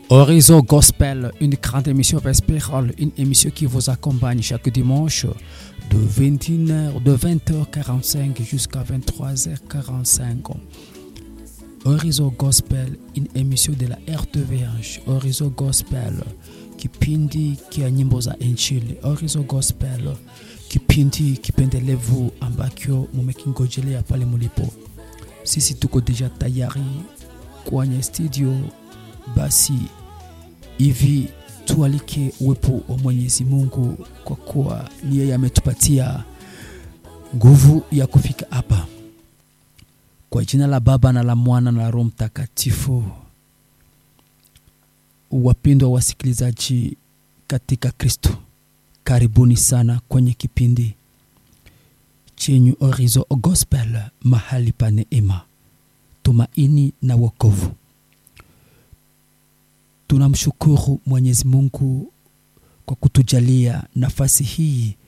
Horizon Gospel, une grande émission vespérale, une émission qui vous accompagne chaque dimanche de 20h45 jusqu'à 23h45. Horizon Gospel, une émission de la RTVH. Horizon Gospel, kipindi kia nyimbo za injili. Horizon Gospel, kipindi kipendelevu ambakyo mumekingojelea pale mulipo. Sisi tuko deja tayari kwenye studio. Basi hivi tualike uwepo wa Mwenyezi Mungu, kwa kuwa ni yeye ametupatia nguvu ya kufika hapa. Kwa jina la Baba na la Mwana na la Roho Mtakatifu. Wapendwa wasikilizaji katika Kristo, karibuni sana kwenye kipindi chenye Horizon Gospel, mahali pa neema, tumaini na wokovu. Tunamshukuru Mwenyezi Mungu kwa kutujalia nafasi hii